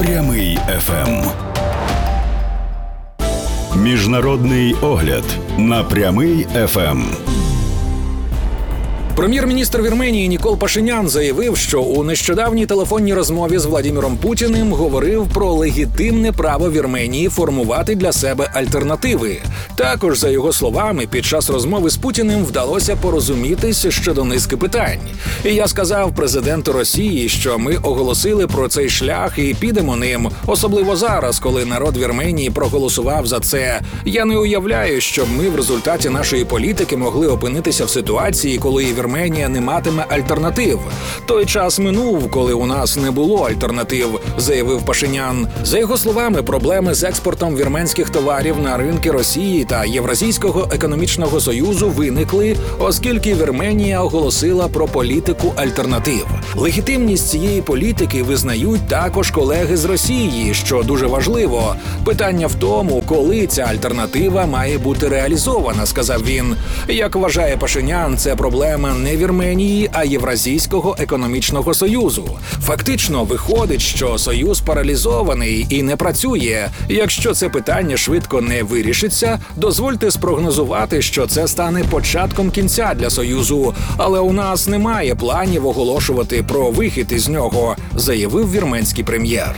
Прямий ФМ. Міжнародний огляд на Прямий ФМ. Прем'єр-міністр Вірменії Нікол Пашинян заявив, що у нещодавній телефонній розмові з Владіміром Путіним говорив про легітимне право Вірменії формувати для себе альтернативи. Також, за його словами, під час розмови з Путіним вдалося порозумітись щодо низки питань. І я сказав президенту Росії, що ми оголосили про цей шлях і підемо ним, особливо зараз, коли народ Вірменії проголосував за це. Я не уявляю, щоб ми в результаті нашої політики могли опинитися в ситуації, коли Вірменія не матиме альтернатив. Той час минув, коли у нас не було альтернатив, заявив Пашинян. За його словами, проблеми з експортом вірменських товарів на ринки Росії та Євразійського економічного союзу виникли, оскільки Вірменія оголосила про політику альтернатив. Легітимність цієї політики визнають також колеги з Росії, що дуже важливо. Питання в тому, коли ця альтернатива має бути реалізована, сказав він. Як вважає Пашинян, це проблема не Вірменії, а Євразійського економічного союзу. Фактично, виходить, що союз паралізований і не працює. Якщо це питання швидко не вирішиться, дозвольте спрогнозувати, що це стане початком кінця для союзу. Але у нас немає планів оголошувати про вихід із нього, заявив вірменський прем'єр.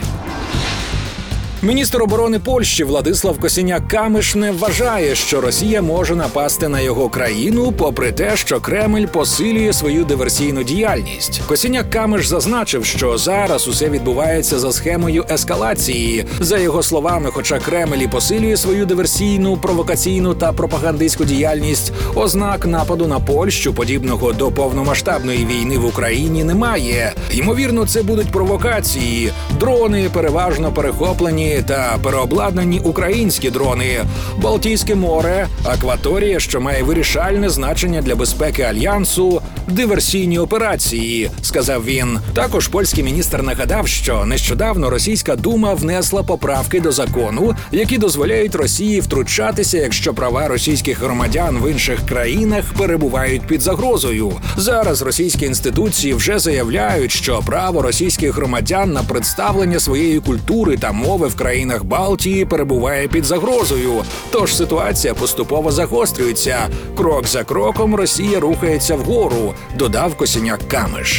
Міністр оборони Польщі Владислав Косіняк-Камиш не вважає, що Росія може напасти на його країну, попри те, що Кремль посилює свою диверсійну діяльність. Косіняк-Камиш зазначив, що зараз усе відбувається за схемою ескалації. За його словами, хоча Кремль і посилює свою диверсійну, провокаційну та пропагандистську діяльність, ознак нападу на Польщу, подібного до повномасштабної війни в Україні, немає. Ймовірно, це будуть провокації. Дрони переважно перехоплені та переобладнані українські дрони. Балтійське море – акваторія, що має вирішальне значення для безпеки Альянсу, диверсійні операції, сказав він. Також польський міністр нагадав, що нещодавно Російська Дума внесла поправки до закону, які дозволяють Росії втручатися, якщо права російських громадян в інших країнах перебувають під загрозою. Зараз російські інституції вже заявляють, що право російських громадян на представлення своєї культури та мови в країнах Балтії перебуває під загрозою. Тож ситуація поступово загострюється. Крок за кроком Росія рухається вгору, додав Косіняк-Камиш.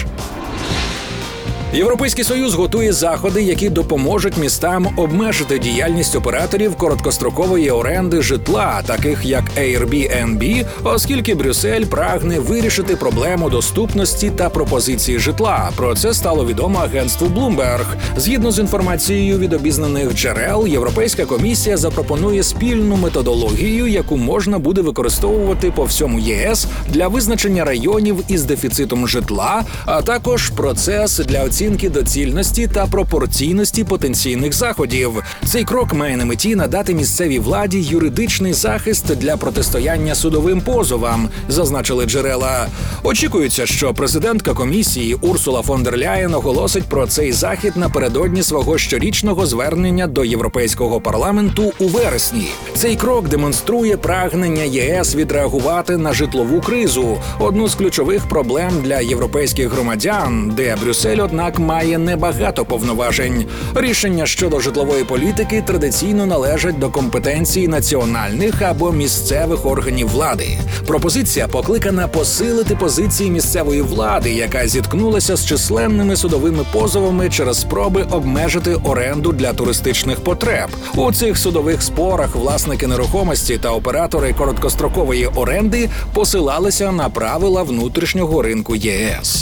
Європейський Союз готує заходи, які допоможуть містам обмежити діяльність операторів короткострокової оренди житла, таких як Airbnb, оскільки Брюссель прагне вирішити проблему доступності та пропозиції житла. Про це стало відомо агентству Bloomberg. Згідно з інформацією від обізнаних джерел, Європейська комісія запропонує спільну методологію, яку можна буде використовувати по всьому ЄС для визначення районів із дефіцитом житла, а також процес для оцінки доцільності та пропорційності потенційних заходів. Цей крок має на меті надати місцевій владі юридичний захист для протистояння судовим позовам, зазначили джерела. Очікується, що президентка комісії Урсула фон дер Ляєн оголосить про цей захід напередодні свого щорічного звернення до Європейського парламенту у вересні. Цей крок демонструє прагнення ЄС відреагувати на житлову кризу, одну з ключових проблем для європейських громадян, де Брюссель, однак, має небагато повноважень. Рішення щодо житлової політики традиційно належать до компетенції національних або місцевих органів влади. Пропозиція покликана посилити позиції місцевої влади, яка зіткнулася з численними судовими позовами через спроби обмежити оренду для туристичних потреб. У цих судових спорах власники нерухомості та оператори короткострокової оренди посилалися на правила внутрішнього ринку ЄС.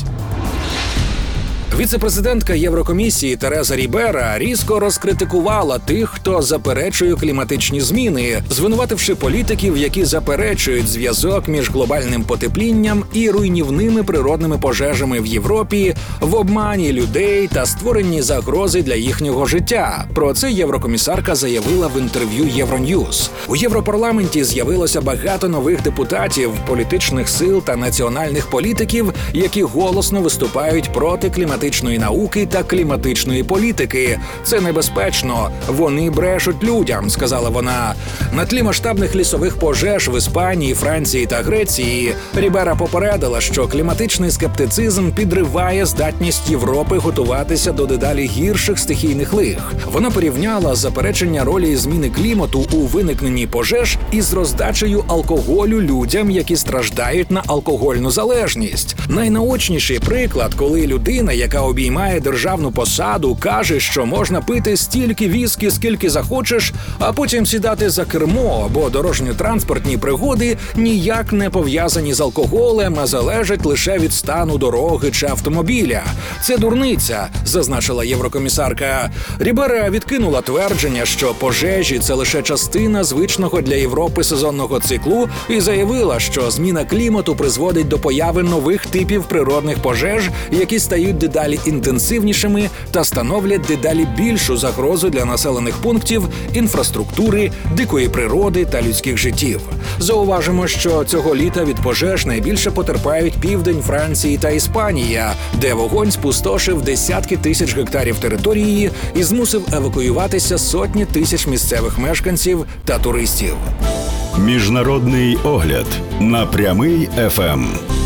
Віце-президентка Єврокомісії Тереза Рібера різко розкритикувала тих, хто заперечує кліматичні зміни, звинувативши політиків, які заперечують зв'язок між глобальним потеплінням і руйнівними природними пожежами в Європі, в обмані людей та створенні загрози для їхнього життя. Про це єврокомісарка заявила в інтерв'ю Євроньюз. У Європарламенті з'явилося багато нових депутатів, політичних сил та національних політиків, які голосно виступають проти кліматичних кліматичної науки та кліматичної політики. Це небезпечно. Вони брешуть людям, сказала вона. На тлі масштабних лісових пожеж в Іспанії, Франції та Греції Рібера попередила, що кліматичний скептицизм підриває здатність Європи готуватися до дедалі гірших стихійних лих. Вона порівняла заперечення ролі зміни клімату у виникненні пожеж із роздачею алкоголю людям, які страждають на алкогольну залежність. Найнаочніший приклад, коли людина, яка обіймає державну посаду, каже, що можна пити стільки віскі, скільки захочеш, а потім сідати за кермо, бо дорожньо-транспортні пригоди ніяк не пов'язані з алкоголем, а залежать лише від стану дороги чи автомобіля. Це дурниця, зазначила єврокомісарка. Рібера відкинула твердження, що пожежі – це лише частина звичного для Європи сезонного циклу і заявила, що зміна клімату призводить до появи нових типів природних пожеж, які стають дедалі інтенсивнішими та становлять дедалі більшу загрозу для населених пунктів, інфраструктури, дикої природи та людських життів. Зауважимо, що цього літа від пожеж найбільше потерпають південь Франції та Іспанія, де вогонь спустошив десятки тисяч гектарів території і змусив евакуюватися сотні тисяч місцевих мешканців та туристів. Міжнародний огляд на Прямий ФМ.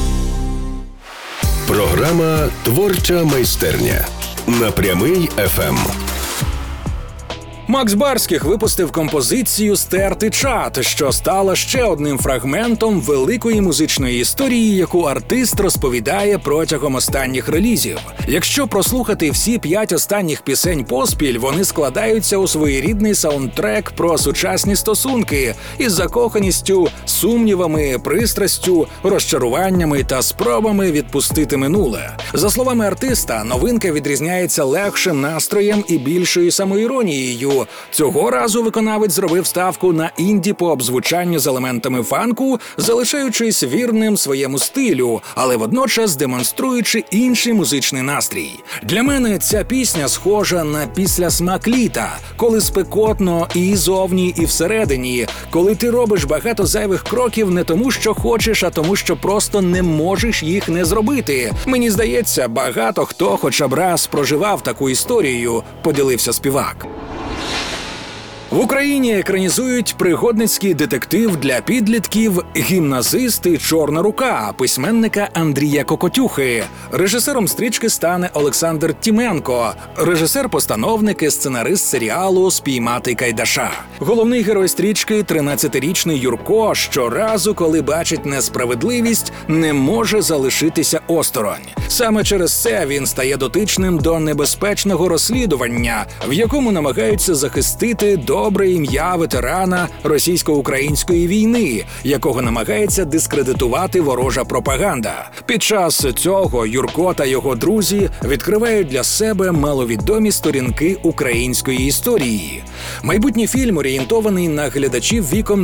Програма «Творча майстерня» на Прямий ФМ. Макс Барських випустив композицію «Стерти чат», що стала ще одним фрагментом великої музичної історії, яку артист розповідає протягом останніх релізів. Якщо прослухати всі 5 останніх пісень поспіль, вони складаються у своєрідний саундтрек про сучасні стосунки із закоханістю, сумнівами, пристрастю, розчаруваннями та спробами відпустити минуле. За словами артиста, новинка відрізняється легшим настроєм і більшою самоіронією. Цього разу виконавець зробив ставку на інді-поп звучання з елементами фанку, залишаючись вірним своєму стилю, але водночас демонструючи інший музичний настрій. Для мене ця пісня схожа на післясмак літа, коли спекотно і зовні, і всередині, коли ти робиш багато зайвих кроків не тому, що хочеш, а тому, що просто не можеш їх не зробити. Мені здається, багато хто хоча б раз проживав таку історію, поділився співак. В Україні екранізують пригодницький детектив для підлітків «Гімназист і Чорна рука» письменника Андрія Кокотюхи. Режисером стрічки стане Олександр Тіменко, режисер-постановник і сценарист серіалу «Спіймати Кайдаша». Головний герой стрічки – 13-річний Юрко, щоразу, коли бачить несправедливість, не може залишитися осторонь. Саме через це він стає дотичним до небезпечного розслідування, в якому намагаються захистити добре ім'я ветерана російсько-української війни, якого намагається дискредитувати ворожа пропаганда. Під час цього Юрко та його друзі відкривають для себе маловідомі сторінки української історії. Майбутній фільм орієнтований на глядачів віком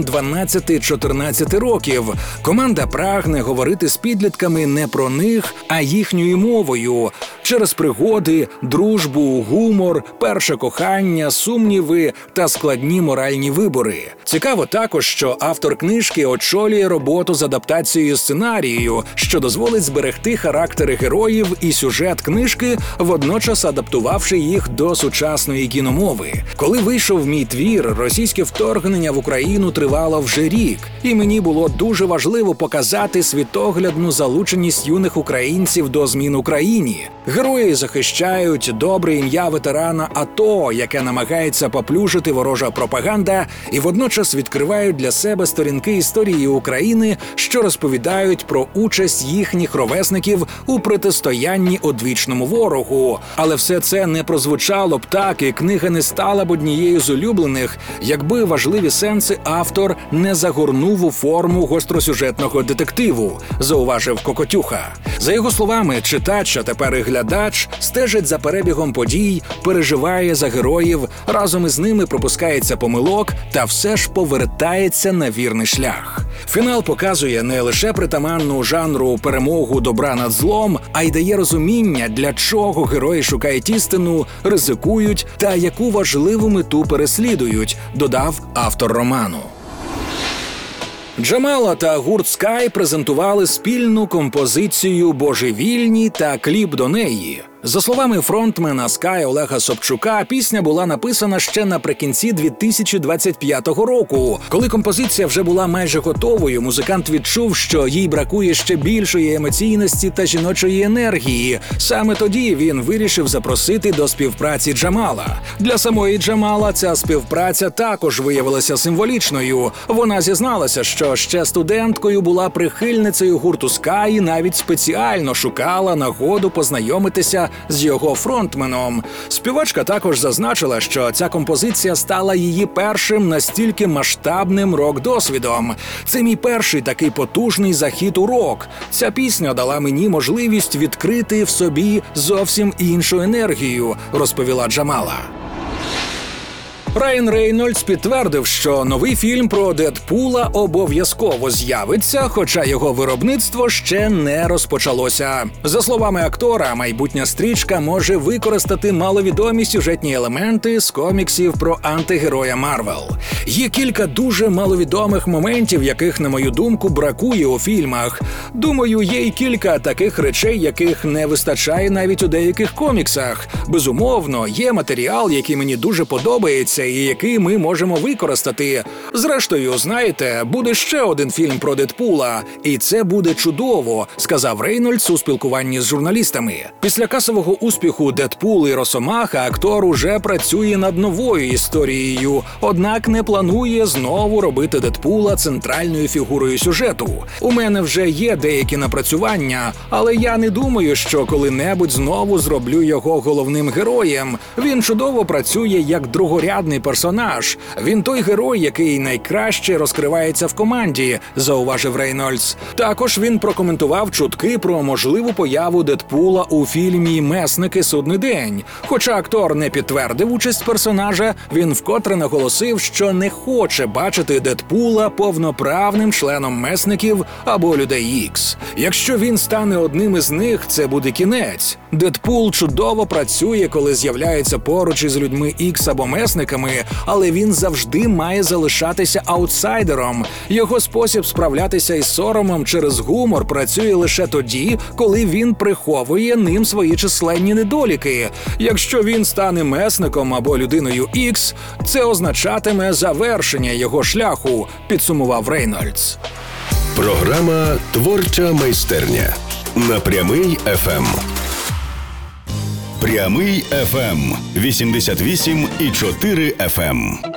12-14 років. Команда прагне говорити з підлітками не про них, а їхньою мовою. Через пригоди, дружбу, гумор, перше кохання, сумніви та складні моральні вибори. Цікаво також, що автор книжки очолює роботу з адаптацією сценарію, що дозволить зберегти характери героїв і сюжет книжки, водночас адаптувавши їх до сучасної кіномови. Коли вийшов мій твір, російське вторгнення в Україну тривало вже рік, і мені було дуже важливо показати світоглядну залученість юних українців до змін Україні. Герої захищають добре ім'я ветерана АТО, яке намагається поплюжити ворожа пропаганда, і водночас відкривають для себе сторінки історії України, що розповідають про участь їхніх ровесників у протистоянні одвічному ворогу. Але все це не прозвучало б так, і книга не стала б однією з улюблених, якби важливі сенси автор не загорнув у форму гостросюжетного детективу, зауважив Кокотюха. За його словами, читач, а тепер і глядач, стежить за перебігом подій, переживає за героїв, разом із ними пропускається помилок та все ж повертається на вірний шлях. Фінал показує не лише притаманну жанру перемогу добра над злом, а й дає розуміння, для чого герої шукають істину, ризикують та яку важливу мету переслідують, додав автор роману. Джамала та гурт Sky презентували спільну композицію «Божевільні» та кліп до неї. За словами фронтмена Sky Олега Собчука, пісня була написана ще наприкінці 2025 року. Коли композиція вже була майже готовою, музикант відчув, що їй бракує ще більшої емоційності та жіночої енергії. Саме тоді він вирішив запросити до співпраці Джамала. Для самої Джамала ця співпраця також виявилася символічною. Вона зізналася, що ще студенткою була прихильницею гурту Sky і навіть спеціально шукала нагоду познайомитися з його фронтменом. Співачка також зазначила, що ця композиція стала її першим настільки масштабним рок-досвідом. Це мій перший такий потужний захід у рок. Ця пісня дала мені можливість відкрити в собі зовсім іншу енергію, розповіла Джамала. Райан Рейнольдс підтвердив, що новий фільм про Дедпула обов'язково з'явиться, хоча його виробництво ще не розпочалося. За словами актора, майбутня стрічка може використати маловідомі сюжетні елементи з коміксів про антигероя Марвел. Є кілька дуже маловідомих моментів, яких, на мою думку, бракує у фільмах. Думаю, є й кілька таких речей, яких не вистачає навіть у деяких коміксах. Безумовно, є матеріал, який мені дуже подобається, і який ми можемо використати. Зрештою, знаєте, буде ще один фільм про Дедпула, і це буде чудово, сказав Рейнольдс у спілкуванні з журналістами. Після касового успіху «Дедпул» і «Росомаха» актор уже працює над новою історією, однак не планує знову робити Дедпула центральною фігурою сюжету. У мене вже є деякі напрацювання, але я не думаю, що коли-небудь знову зроблю його головним героєм. Він чудово працює як другорядний персонаж. Він той герой, який найкраще розкривається в команді, зауважив Рейнольдс. Також він прокоментував чутки про можливу появу Дедпула у фільмі «Месники. Судний день». Хоча актор не підтвердив участь персонажа, він вкотре наголосив, що не хоче бачити Дедпула повноправним членом Месників або Людей Ікс. Якщо він стане одним із них, це буде кінець. Дедпул чудово працює, коли з'являється поруч із людьми Ікс або Месниками, але він завжди має залишатися аутсайдером. Його спосіб справлятися із соромом через гумор працює лише тоді, коли він приховує ним свої численні недоліки. Якщо він стане Месником або людиною Ікс, це означатиме завершення його шляху, підсумував Рейнольдс. Програма «Творча майстерня» на Прямий ФМ. Прямий ФМ 88,4 FM.